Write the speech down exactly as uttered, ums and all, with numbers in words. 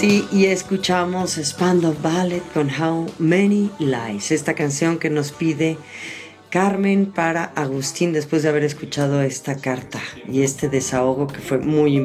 Sí, y escuchamos Spandau Ballet con How Many Lies, esta canción que nos pide Carmen para Agustín después de haber escuchado esta carta y este desahogo que fue muy